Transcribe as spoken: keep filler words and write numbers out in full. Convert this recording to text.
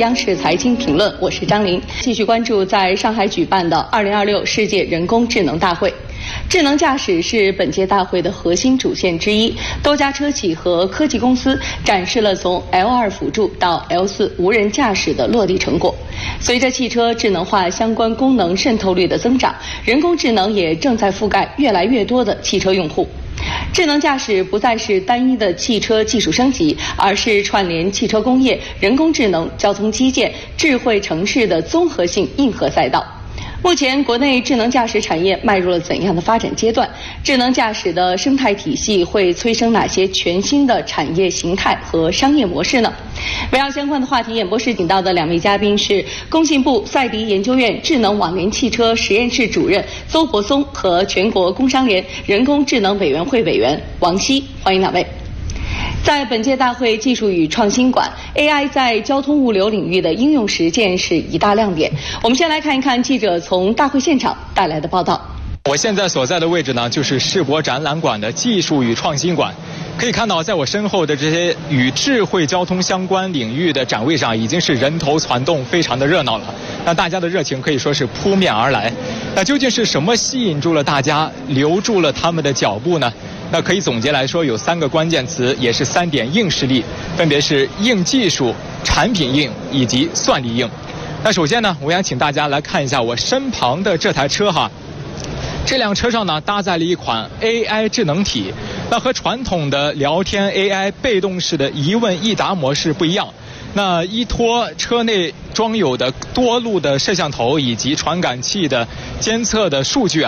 央视财经评论，我是张琳。继续关注在上海举办的二零二六世界人工智能大会。智能驾驶是本届大会的核心主线之一，多家车企和科技公司展示了从 L 二 辅助到 L 四 无人驾驶的落地成果。随着汽车智能化相关功能渗透率的增长，人工智能也正在覆盖越来越多的汽车用户。智能驾驶不再是单一的汽车技术升级，而是串联汽车工业、人工智能、交通基建、智慧城市的综合性硬核赛道。目前，国内智能驾驶产业迈入了怎样的发展阶段？智能驾驶的生态体系会催生哪些全新的产业形态和商业模式呢？围绕相关的话题，演播室请到的两位嘉宾是工信部赛迪研究院智能网联汽车实验室主任邹博松和全国工商联人工智能委员会委员王希，欢迎两位。在本届大会技术与创新馆 ，A I 在交通物流领域的应用实践是一大亮点。我们先来看一看记者从大会现场带来的报道。 我现在所在的位置呢，就是世博展览馆的技术与创新馆。可以看到，在我身后的这些与智慧交通相关领域的展位上，已经是人头攒动，非常的热闹了。那大家的热情可以说是扑面而来。那究竟是什么吸引住了大家，留住了他们的脚步呢？那可以总结来说，有三个关键词，也是三点硬实力，分别是硬技术、产品硬以及算力硬。那首先呢，我想请大家来看一下我身旁的这台车哈。这辆车上呢搭载了一款 A I 智能体，那和传统的聊天 A I 被动式的一问一答模式不一样。那依托车内装有的多路的摄像头以及传感器的监测的数据啊，